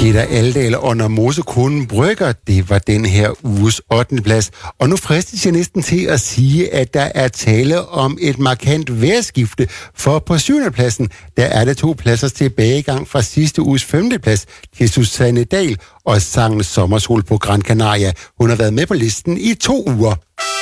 Peter Aldal og Når Mosekonen brygger, det var den her uges 8. plads. Og nu fristes jeg næsten til at sige, at der er tale om et markant vejrskifte, for på 7. pladsen, der er det 2 pladsers tilbagegang fra sidste uges 5. plads til Susanne Dahl og sangen Sommersol på Gran Canaria. Hun har været med på listen i 2 uger.